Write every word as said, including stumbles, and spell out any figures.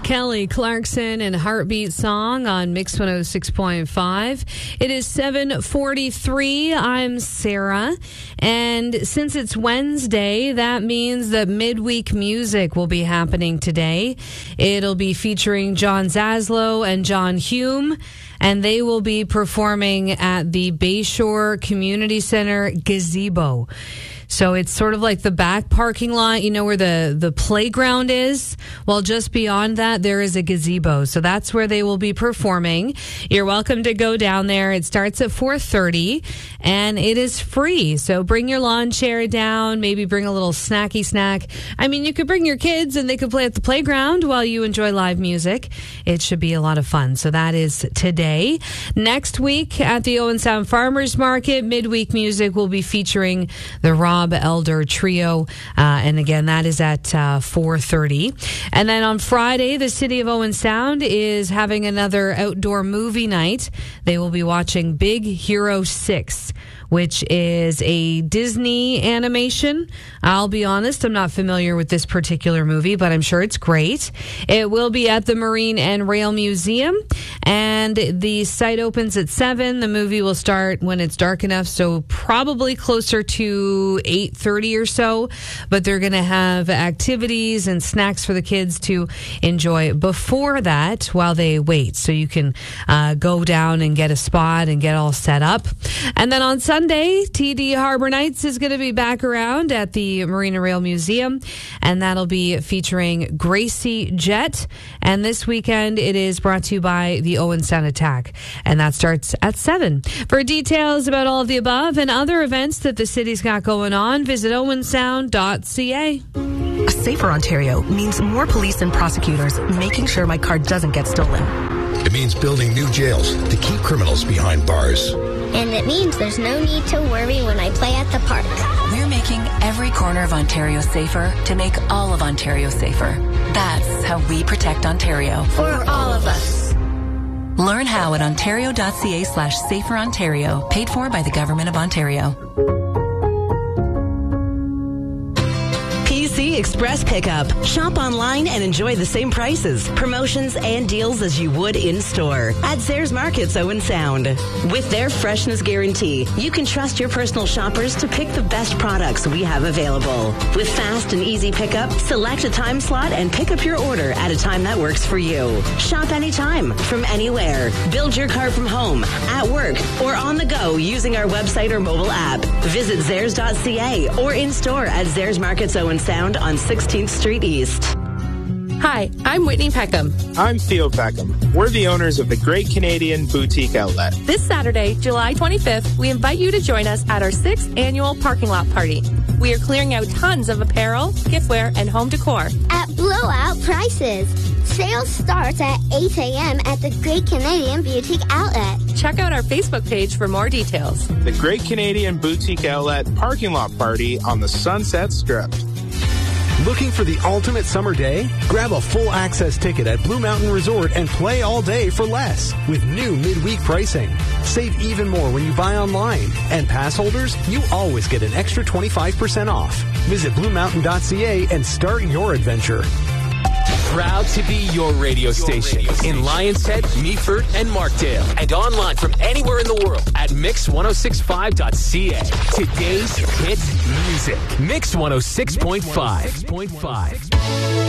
Kelly Clarkson and Heartbeat Song on Mix one oh six point five. It is seven forty-three. I'm Sarah. And since it's Wednesday, that means that midweek music will be happening today. It'll be featuring John Zaslow and John Hume, and they will be performing at the Bayshore Community Center Gazebo. So it's sort of like the back parking lot, you know, where the, the playground is. Well, just beyond that, there is a gazebo. So that's where they will be performing. You're welcome to go down there. It starts at four thirty, and it is free. So bring your lawn chair down, maybe bring a little snacky snack. I mean, you could bring your kids, and they could play at the playground while you enjoy live music. It should be a lot of fun. So that is today. Next week at the Owen Sound Farmers Market, midweek music will be featuring the Rob Elder Trio, uh, and again, that is at uh, four thirty. And then on Friday, the City of Owen Sound is having another outdoor movie night. They will be watching Big Hero six, which is a Disney animation. I'll be honest, I'm not familiar with this particular movie, but I'm sure it's great. It will be at the Marine and Rail Museum, and the site opens at seven. The movie will start when it's dark enough, so probably closer to eight thirty or so, but they're going to have activities and snacks for the kids to enjoy before that while they wait, so you can uh, go down and get a spot and get all set up. And then on Sunday, T D Harbor Nights is going to be back around at the Marine and Rail Museum, and that'll be featuring Gracie Jet. And this weekend, it is brought to you by the Owen Sound Attack, and that starts at seven. For details about all of the above and other events that the city's got going on, visit owen sound dot c a. A safer Ontario means more police and prosecutors making sure my car doesn't get stolen. It means building new jails to keep criminals behind bars. And it means there's no need to worry when I play at the park. We're making every corner of Ontario safer to make all of Ontario safer. That's how we protect Ontario. For all of us. Learn how at ontario.ca slash safer Ontario. Paid for by the Government of Ontario. P C Express Pickup. Shop online and enjoy the same prices, promotions, and deals as you would in-store at Zayres Markets Owen Sound. With their freshness guarantee, you can trust your personal shoppers to pick the best products we have available. With fast and easy pickup, select a time slot and pick up your order at a time that works for you. Shop anytime, from anywhere. Build your car from home, at work, or on the go using our website or mobile app. Visit zayres dot c a or in-store at Zayres Markets Owen Sound on sixteenth Street East. Hi, I'm Whitney Peckham. I'm Theo Peckham. We're the owners of the Great Canadian Boutique Outlet. This Saturday, July twenty-fifth, we invite you to join us at our sixth annual parking lot party. We are clearing out tons of apparel, giftware, and home decor at blowout prices. Sales starts at eight a.m. at the Great Canadian Boutique Outlet. Check out our Facebook page for more details. The Great Canadian Boutique Outlet Parking Lot Party on the Sunset Strip. Looking for the ultimate summer day? Grab a full access ticket at Blue Mountain Resort and play all day for less with new midweek pricing. Save even more when you buy online. And pass holders, you always get an extra twenty-five percent off. Visit blue mountain dot c a and start your adventure. Proud to be your radio station in Lions Head, Meaford, and Markdale. And online from anywhere in the world at mix ten sixty-five dot c a. Today's hit music. Mix one oh six point five.